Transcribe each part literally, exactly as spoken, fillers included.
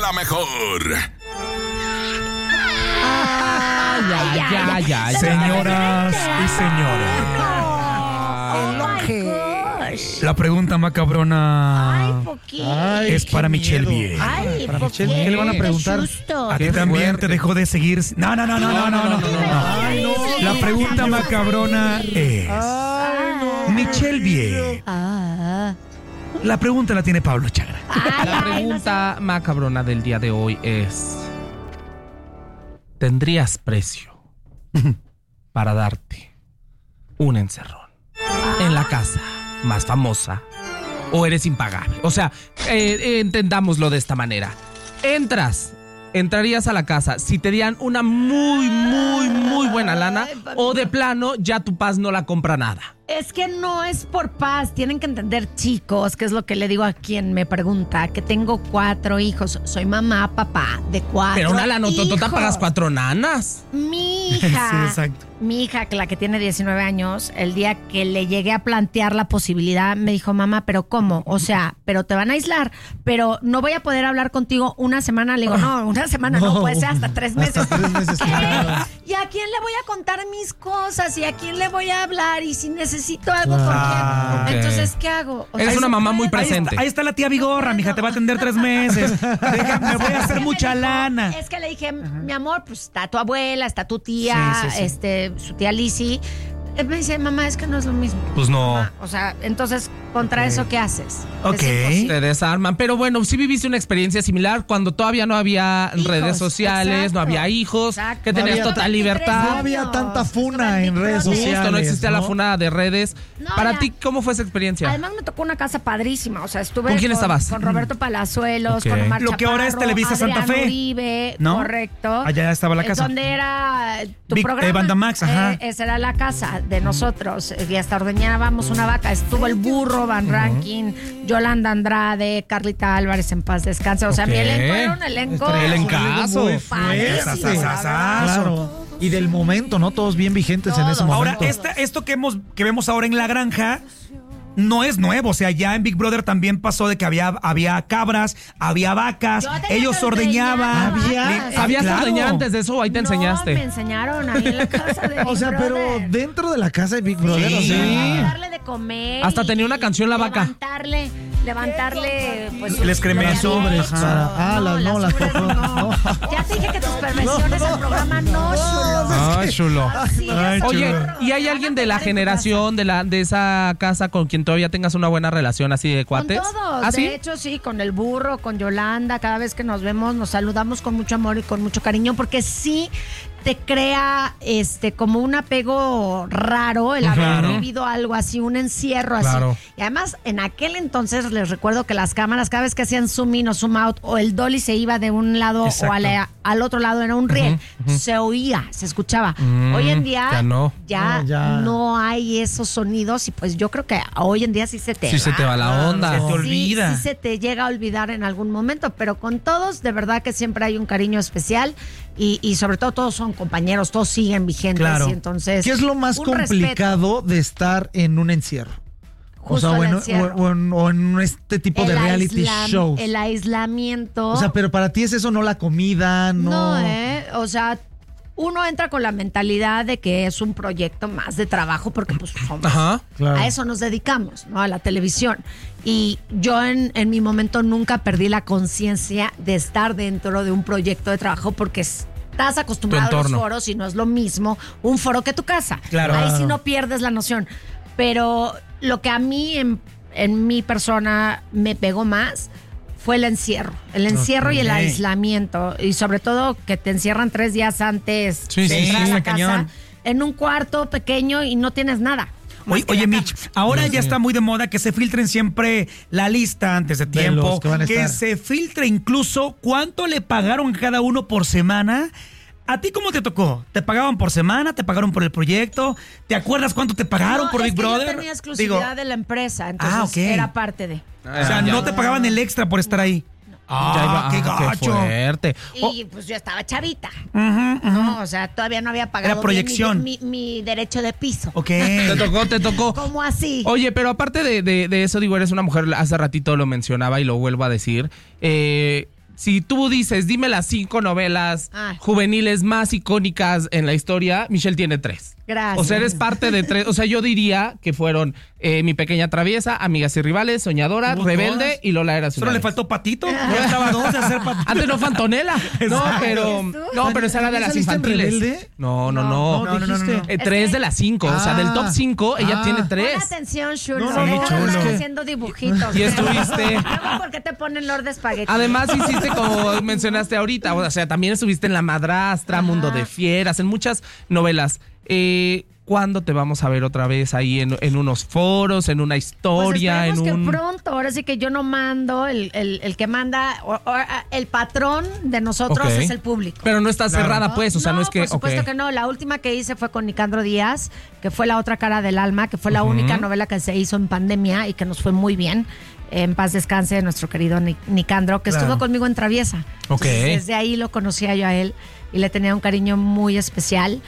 la mejor. Ay, ay, ay, ay, Señoras y señores. Oh, La pregunta macabrona Ay, poquito. es para Michelle Vie. Ay, Para ¿por Michelle, qué? ¿qué le van a preguntar? Qué susto. A ti Qué también fuerte. te dejó de seguir. No, no, no, no, no, no, no. Ay, no. La pregunta macabrona es: Michelle Vie. Ah. La pregunta la tiene Pablo Chagra. La pregunta macabrona del día de hoy es: ¿tendrías precio para darte un encerrón en la casa más famosa o eres impagable? O sea, eh, eh, entendámoslo de esta manera. Entras, entrarías a la casa si te dieran una muy, muy, muy buena lana, o de plano ya tu paz no la compra nada. Es que no es por paz. Tienen que entender, chicos, que es lo que le digo a quien me pregunta, que tengo cuatro hijos. Soy mamá, papá, de cuatro Pero una lanototota hijos. pagas cuatro nanas. Mi hija, Sí, exacto. mi hija, que la que tiene diecinueve años, el día que le llegué a plantear la posibilidad, me dijo, mamá, ¿pero cómo? O sea, pero te van a aislar, pero no voy a poder hablar contigo una semana. Le digo, no, una semana no, No. puede ser hasta tres meses. Hasta tres meses, ¿Qué? claro. ¿Y a quién le voy a contar mis cosas? ¿Y a quién le voy a hablar? ¿Y si necesito algo Claro. con Ah, quién? ok. Entonces, ¿qué hago? O Eres sea, una ¿se mamá muy puede? Ahí presente. está, ahí está la tía Vigorra, mija, te va a atender tres meses. Deja, me voy a hacer Es que mucha me dijo- lana. Es que le dije, mi amor, pues está tu abuela, está tu tía, Sí, sí, sí. este, su tía Lizzy. Él me dice, mamá, es que no es lo mismo. Pues no. Mamá, o sea, entonces, ¿contra eso qué haces? Ok. Es imposible. Te desarman. Pero bueno, sí viviste una experiencia similar cuando todavía no había Hijos, redes sociales, exacto. no había hijos, Exacto. que No tenías había- total No libertad. había tanta Estuve funa en Big redes Brother. sociales. Justo no existía la ¿no? funada de redes. No, Para ya. ti, ¿cómo fue esa experiencia? Además me tocó una casa padrísima, o sea, estuve ¿Con quién estabas? Con Roberto Palazuelos, Ok. con Omar Lo que ahora es Chaparro, Televisa Santa Adrián Fe. Uribe, ¿No? correcto. Allá estaba la Es casa. donde era tu Big- programa. eh, Banda Max, ajá. Eh, esa era la casa de nosotros. Y hasta ordeñábamos una vaca. Estuvo el burro, Van Rankin, Yolanda Andrade, Carlita Álvarez, en paz descanse. O sea, Ok. mi elenco era un elenco. Este, Elencazo. muy Padrísimo, fuerte. la verdad. Claro. Y del momento, ¿no? Todos bien vigentes en Todos. ese momento. Ahora, esta, esto que, hemos, que vemos ahora en La Granja no es nuevo. O sea, ya en Big Brother también pasó de que había, había cabras, había vacas, Yo tenía ellos que ordeñaban. ordeñar Había- vacas. ¿Sabías claro. ordeñar antes de eso o ahí te No, enseñaste? me enseñaron ahí en la casa de O sea, Big pero Brother. dentro de la casa de Big Brother, o Sí. sea. Darle de comer. Hasta y- tenía una canción la vaca. Levantarle, levantarle, pues. El excremento. los sobres. Ajá. Ah, las- no, las sobres popos, no. no. Ya te dije que tus perversiones en programa no, chulo. Ay, chulo. Así es. Ay, Oye, chulo. ¿y hay alguien de la generación de la de esa casa con quien todavía tengas una buena relación así de Con cuates? todos, ¿Ah, sí? de hecho sí, con el burro, con Yolanda, cada vez que nos vemos nos saludamos con mucho amor y con mucho cariño, porque sí te crea este como un apego raro el haber Claro. vivido algo así, un encierro así. Claro. Y además, en aquel entonces les recuerdo que las cámaras, cada vez que hacían zoom in o zoom out, o el dolly se iba de un lado Exacto. o a la- al otro lado, era un riel, Ujú, ujú. se oía, se escuchaba. Mm, hoy en día ya no. ya No, ya. no hay esos sonidos y pues yo creo que hoy en día sí se te Sí se te va la onda. Se te Sí, olvida. sí se te llega a olvidar en algún momento, pero con todos de verdad que siempre hay un cariño especial y, y sobre todo todos son compañeros, todos siguen vigentes Claro. y entonces ¿Qué es lo más un complicado de estar en un encierro? O Justo sea, el bueno, encierro. o, o en, o en este tipo de El reality aislam- shows. El aislamiento. O sea, pero para ti es eso, no la comida, no. No, ¿eh? O sea, uno entra con la mentalidad de que es un proyecto más de trabajo porque pues somos- Ajá. Claro. a eso nos dedicamos, ¿no? A la televisión. Y yo en, en mi momento nunca perdí la conciencia de estar dentro de un proyecto de trabajo porque estás acostumbrado a los entorno. foros y no es lo mismo un foro que tu casa. Claro. Ahí sí Claro. no pierdes la noción. Pero lo que a mí en, en mi persona me pegó más fue el encierro. El encierro y el Ok. aislamiento. Y sobre todo que te encierran tres días antes Sí, de sí, entrar sí, a la está casa cañón. en un cuarto pequeño y no tienes nada. más Oye, que oye la Mitch, cama. ahora Sí, ya sí. está muy de moda que se filtren siempre la lista antes de tiempo. los que van a estar. se filtre incluso cuánto le pagaron cada uno por semana. ¿A ti cómo te tocó? ¿Te pagaban por semana? ¿Te pagaron por el proyecto? ¿Te acuerdas cuánto te pagaron No, por es Big que Brother? Yo tenía exclusividad Digo, de la empresa, entonces Ah, ok. era parte de. o sea, no te pagaban el extra por estar ahí. Ah, Ya iba- qué ah, qué gacho. fuerte. Oh, Y pues yo estaba chavita, Ujú, ujú. ¿no? O sea, todavía no había pagado Era proyección. bien mi, mi- mi derecho de piso. Ok. te tocó, te tocó. ¿Cómo así? Oye, pero aparte de, de- de eso, digo, eres una mujer, hace ratito lo mencionaba y lo vuelvo a decir. Eh, si tú dices, dime las cinco novelas Ah. juveniles más icónicas en la historia, Michelle tiene tres. Gracias. O sea, eres parte de tres. O sea, yo diría que fueron eh, Mi Pequeña Traviesa, Amigas y Rivales, Soñadora, ¿Hubo Rebelde todas? y Lola era Solo le faltó Patito. Ya estaba dos de hacer Patito. Antes no fue Antonella. No, pero. No, pero esa era de las ¿Saliste en infantiles. Rebelde? No, no, no. No, no, no, no, no. Eh, tres de las cinco. O sea, del top cinco, ella Ah. tiene Pon tres. atención, Chulo. No, no, no, Estás chulo. haciendo dibujitos. Y estuviste. Luego, ¿por qué te ponen Lord de Espagueti? Además, hiciste como mencionaste ahorita, o sea, también estuviste en La Madrastra, Ajá. Mundo de Fieras, en muchas novelas. Eh, ¿Cuándo te vamos a ver otra vez ahí en, en unos foros, en una historia, pues en esperemos un... que pronto, ahora sí que yo no mando, el, el, el que manda, o- o- el patrón de nosotros Ok. es el público. Pero no está cerrada, pues, o sea, no, es que... por supuesto ok. que no. La última que hice fue con Nicandro Díaz, que fue La Otra Cara del Alma, que fue la Ujú. única novela que se hizo en pandemia y que nos fue muy bien. En paz descanse nuestro querido Ni- Nicandro, que Claro. estuvo conmigo en Traviesa. Ok. Entonces, desde ahí lo conocía yo a él y le tenía un cariño muy especial.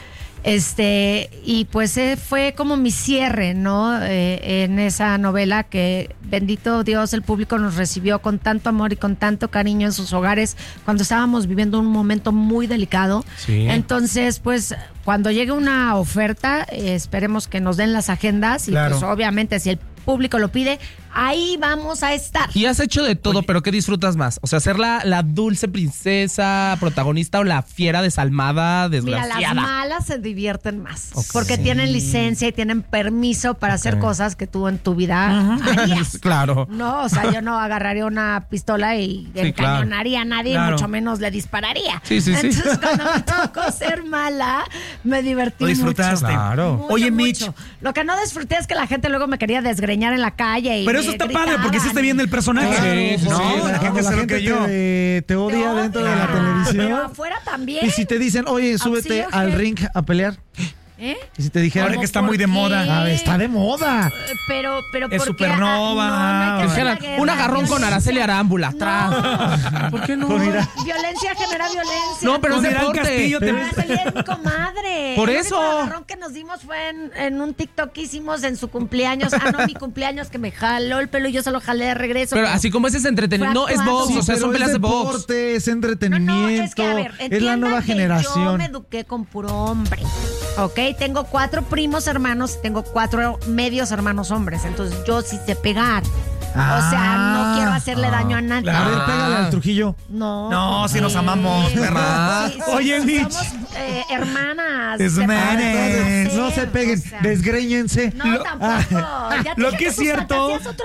Este, y pues eh, fue como mi cierre, ¿no? Eh, en esa novela que, bendito Dios, el público nos recibió con tanto amor y con tanto cariño en sus hogares cuando estábamos viviendo un momento muy delicado. Sí. Entonces, pues, cuando llegue una oferta, eh, esperemos que nos den las agendas y Claro. pues obviamente si el público lo pide, ahí vamos a estar. Y has hecho de todo, pero ¿qué disfrutas más? O sea, ser la, la dulce princesa protagonista o la fiera desalmada, Mira, desgraciada. las malas se divierten más Ok. porque tienen licencia y tienen permiso para hacer Ok. cosas que tú en tu vida harías. Claro. No, o sea, yo no agarraría una pistola y Sí, encañonaría a nadie, Claro. mucho menos le dispararía. Sí, sí, sí. Entonces, cuando me tocó ser mala, me divertí Lo disfrutaste. mucho. Claro. Mucho, Oye, Mitch. mucho. Lo que no disfruté es que la gente luego me quería desgreñar en la calle. Y Pero eso me está padre gritaban. porque hiciste bien el personaje. Claro, Sí, sí, porque sí. No, cuando la gente la se lo gente creyó. te, te odia Te dentro de la odia. Pero televisión. afuera también. Y si te dicen, oye, súbete Auxilio, al ¿qué? ring a pelear. ¿Eh? Y si te dijeran, Ahora que está ¿Por muy de qué? moda. a ver, está de moda. Eh, Pero, pero Es ¿por qué? supernova. Ah, no, no hay que hacer la Dijeran, guerra. un agarrón con Violencia. Araceli Arámbula No. atrás. ¿Por qué no? Pues mira. Violencia genera violencia. No, pero es Con Irán deporte. Castillo te- Araceli es mi comadre. Por El eso. único agarrón que nos dimos fue en, en un TikTok que hicimos en su cumpleaños. Ah, no, mi cumpleaños, que me jaló el pelo y yo se lo jalé de regreso. Pero así como ese es entretenimiento. No, Fue es actuado. box, Sí, o sea, pero son es peleas de box. deporte, es No, entretenimiento, no, es que a ver, es la entiendan nueva que Yo generación. me eduqué con puro hombre. Ok, tengo cuatro primos hermanos, tengo cuatro medios hermanos hombres. Entonces yo sí sé pegar. O sea, no quiero hacerle daño a nadie. A ver, Ah. pégale al Trujillo. No. No, si nos amamos, Sí, perra. sí, sí, Oye, somos, Mitch. eh, hermanas. Hermanas. separadas, No se peguen, o sea. desgréñense. No, tampoco. Ya te lo dije que es tú cierto- fantasías otro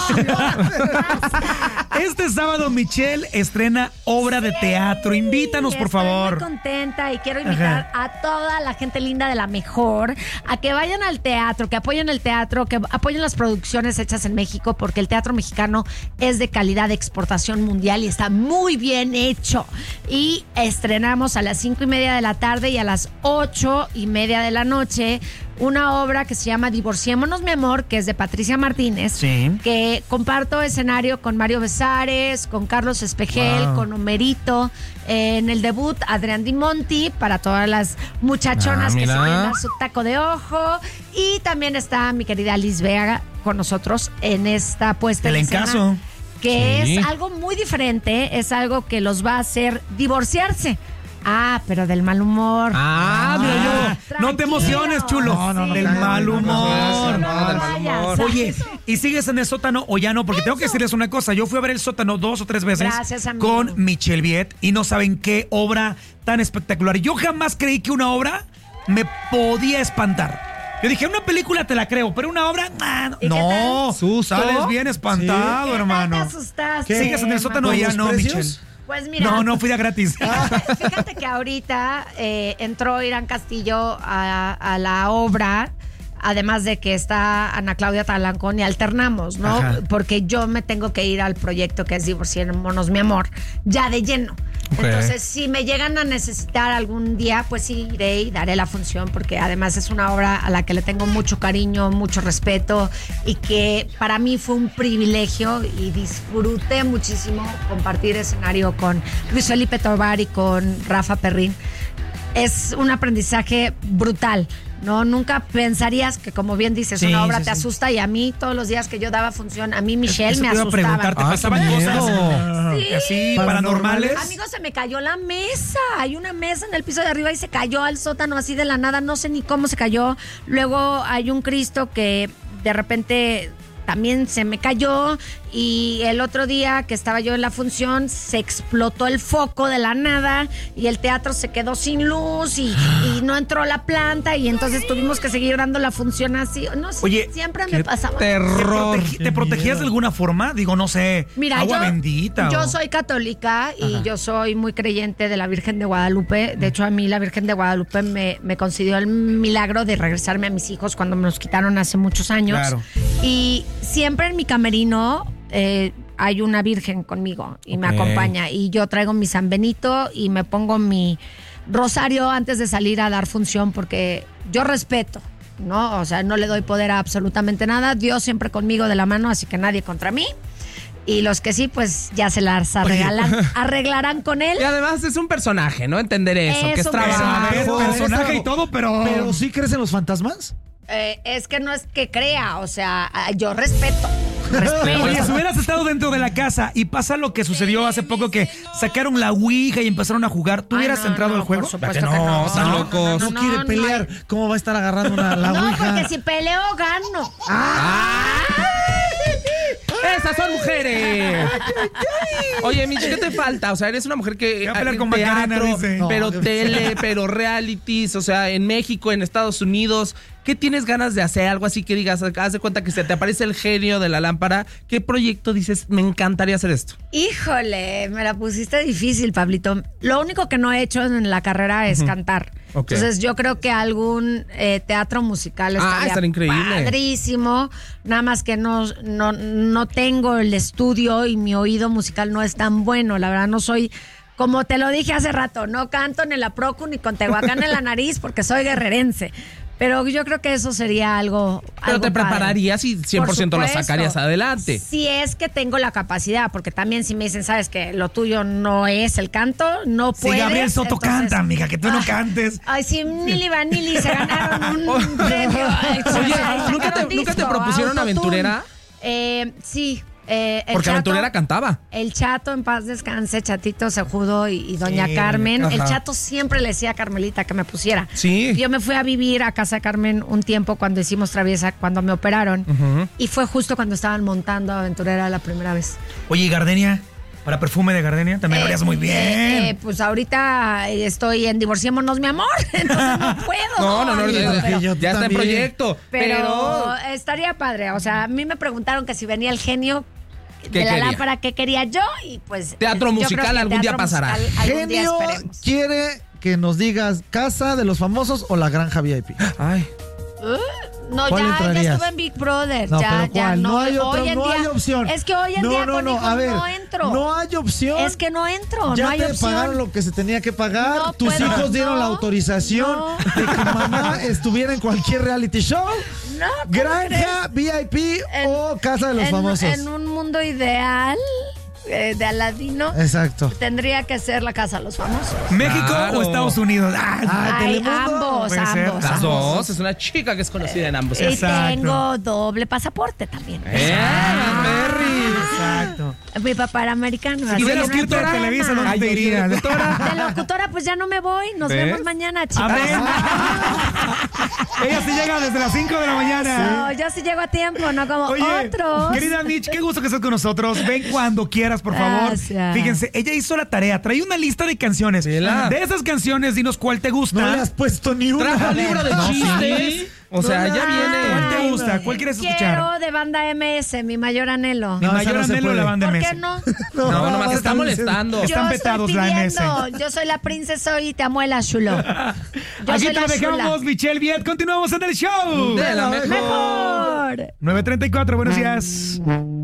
lado. Basta. Este sábado Michelle estrena obra de teatro. Invítanos, por Estoy favor. muy contenta y quiero invitar a toda la gente linda de la mejor a que vayan al teatro, que apoyen el teatro, que apoyen las producciones hechas en México, porque el teatro mexicano es de calidad de exportación mundial y está muy bien hecho. Y estrenamos a las cinco y media de la tarde y a las ocho y media de la noche una obra que se llama Divorciémonos, mi amor, que es de Patricia Martínez, Sí. que comparto escenario con Mario Besares, con Carlos Espejel, Wow. con Homerito. Eh, en el debut, Adrián Di Monti, para todas las muchachonas Ah, que se mira. quieren dar su taco de ojo. Y también está mi querida Liz Vega con nosotros en esta puesta El en escena, encaso. que Sí. es algo muy diferente, es algo que los va a hacer divorciarse. Ah, pero del mal humor. Ah, mira yo. No te emociones, chulo. No, no, no, Del cállate, mal no, humor. no, no, del mal vayas. humor. Oye, ¿y sigues en el sótano o ya no? Porque tengo que decirles una cosa. Yo fui a ver el sótano dos o tres veces Gracias, amigo. con Michelle Viet y no saben qué obra tan espectacular. Yo jamás creí que una obra me podía espantar. Yo dije, una película te la creo, pero una obra, ah, no. ¿Y qué No, ¿Susto? sales bien espantado, ¿Qué tal hermano. te asustaste? ¿Qué? ¿Sigues en el sótano o ¿Por ya los no, precios? Michelle? Pues mira. No, no, fui de gratis. Fíjate, fíjate que ahorita eh, entró Irán Castillo a, a la obra, además de que está Ana Claudia Talancón y alternamos, ¿no? Ajá. Porque yo me tengo que ir al proyecto que es Divorciémonos, mi amor, ya de lleno. Ok. Entonces, si me llegan a necesitar algún día, pues sí iré y daré la función, porque además es una obra a la que le tengo mucho cariño, mucho respeto y que para mí fue un privilegio y disfruté muchísimo compartir escenario con Luis Felipe Tobar y con Rafa Perrín. Es un aprendizaje brutal. No, nunca pensarías que, como bien dices, Sí, una obra sí, te sí. asusta, y a mí todos los días que yo daba función, a mí Michelle Eso me te iba a asustaba. preguntar, ¿te Ah, pasaban qué cosas miedo. eh, Sí. así ¿Paranormales? paranormales? Amigo, se me cayó la mesa. Hay una mesa en el piso de arriba y se cayó al sótano así de la nada. No sé ni cómo se cayó. Luego hay un Cristo que de repente también se me cayó. Y el otro día que estaba yo en la función, se explotó el foco de la nada y el teatro se quedó sin luz y, y no entró la planta, y entonces tuvimos que seguir dando la función así. No sé, Oye, siempre qué me pasaba. ¿Te, terror. protegi- ¿Te protegías de alguna forma? Digo, no sé, Mira, agua yo, bendita. yo o- soy católica y yo soy muy creyente de la Virgen de Guadalupe. De hecho, a mí la Virgen de Guadalupe me, me concedió el milagro de regresarme a mis hijos cuando me los quitaron hace muchos años. Claro. Y siempre en mi camerino eh, hay una virgen conmigo y me Ok. acompaña. Y yo traigo mi San Benito y me pongo mi rosario antes de salir a dar función, porque yo respeto, ¿no? O sea, no le doy poder a absolutamente nada. Dios siempre conmigo de la mano, así que nadie contra mí. Y los que sí, pues ya se las arreglan, arreglarán con él. Y además es un personaje, ¿no? Entender eso, Es que es un trabajo. Pero, Pero- personaje y todo, pero... Pero ¿sí crees en los fantasmas? Eh, es que no es que crea, o sea, ah, yo respeto. Respeto. Oye, si hubieras estado dentro de la casa y pasa lo que sucedió hace poco, que sacaron la ouija y empezaron a jugar, ¿tú Ay, hubieras no, entrado no, al juego? por supuesto Que que no, no. están No, locos. No, no, quiere no pelear. ¿Cómo va a estar agarrando una, la No, ouija? porque si peleo, gano. ¡Esas son mujeres! Oye, Mitch, ¿qué te falta? O sea, eres una mujer que... Va a pelear en con Macarena, dice. pero No, tele, pero realities, o sea, en México, en Estados Unidos. ¿Qué tienes ganas de hacer? Algo así que digas, haz de cuenta que se te aparece el genio de la lámpara. ¿Qué proyecto dices, me encantaría hacer esto? Híjole, me la pusiste difícil, Pablito. Lo único que no he hecho en la carrera es cantar. Ok. Entonces yo creo que algún eh, teatro musical Ah, estaría estaría increíble. padrísimo. Nada más que no, no, no tengo el estudio y mi oído musical no es tan bueno. La verdad, no soy... Como te lo dije hace rato, no canto ni en la Procu ni con Tehuacán en la nariz porque soy guerrerense. Pero yo creo que eso sería algo. Pero algo te padre. prepararías y cien por ciento Por lo supuesto. sacarías adelante. Si es que tengo la capacidad, porque también si me dicen, sabes que lo tuyo no es el canto, no Si puedes. Gabriel Soto entonces- canta, amiga, que tú no Ay, cantes. Ay, sí, Nili Vanilli se ganaron un premio. Ay, Oye, sacaron ¿nunca te- disco, nunca te propusieron autotune. aventurera? Eh, sí. Eh, el Porque Chato- Aventurera cantaba. El Chato, en paz descanse, Chatito Sejudo y, y Doña Sí, Carmen. El ajá. Chato siempre le decía a Carmelita que me pusiera. Sí. Yo me fui a vivir a casa de Carmen un tiempo cuando hicimos Traviesa, cuando me operaron. Y fue justo cuando estaban montando Aventurera la primera vez. Oye, ¿y Gardenia? Para perfume de Gardenia también lo harías muy bien. Eh, eh, pues ahorita estoy en Divorciémonos, mi amor. Entonces no puedo. No, no, no, amigo, ya, pero- yo ya está en también. proyecto. pero, Pero, estaría padre. O sea, a mí me preguntaron que si venía el genio ¿Qué de la quería? lámpara, ¿qué quería yo? Y pues. Teatro yo creo musical que algún día teatro pasará. musical algún día Genio esperemos. quiere que nos digas Casa de los Famosos o La Granja V I P. ay, No, ¿Cuál ya, ya entrarías? estuve en Big Brother. No, ya, pero ya. ¿cuál? No hay otro- hoy en no día, hay opción. Es que hoy en No, día no, con no, hijos a ver, no entro. no hay opción. Es que no entro, Ya no hay te opción. pagaron lo que se tenía que pagar. No Tus puedo, hijos dieron no, la autorización no. de que mamá estuviera en cualquier reality show. No, ¿cómo Granja, V I P En- o Casa de los en, Famosos. En un mundo ideal eh, de Aladino, Exacto. tendría que ser la casa de los famosos. ¿México Claro. o Estados Unidos? Ah, Ah, Ay, Telemundo. ambos, Puede ser. ambos. las ambos. dos. Es una chica que es conocida en ambos. Y Exacto. tengo doble pasaporte también. ¡Eh, Berry! Exacto. Mi papá era americano. Si así hubieras que no hay escrito de problema. Televisa, ¿dónde Ay, te yo soy irías? locutora. De locutora, pues ya no me voy. Nos ¿Ves? vemos mañana, chicos. Amén. Ella sí llega desde las cinco de la mañana. No, yo sí llego a tiempo, no como Oye, otros. querida Mitch, qué gusto que estés con nosotros. Ven cuando quieras, por favor. Gracias. Fíjense, ella hizo la tarea. Trae una lista de canciones. Vela. De esas canciones, dinos cuál te gusta. No le has puesto ni una. Trajo libro de No, chistes. sí. O sea, No, ya no, viene. ¿Cuál te Ay, gusta? ¿Cuál quieres escuchar? Quiero de banda M S, mi mayor anhelo. Mi No, esa mayor no se anhelo, puede. la banda ¿Por M S. qué no? No, nomás está están molestando. Están Yo petados estoy la M S. pidiendo, yo soy la princesa y te amo el chulo. Yo Aquí soy te la dejamos, chula. Michelle Viet. Continuamos en el show. De la mejor. Mejor. nueve treinta y cuatro, buenos días.